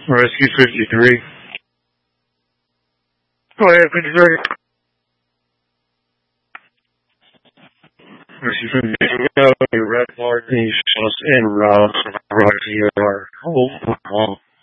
Rescue 53. Go ahead, 53. Rescue 53. Red Martin, Shots, and Ross, Rocky, are home.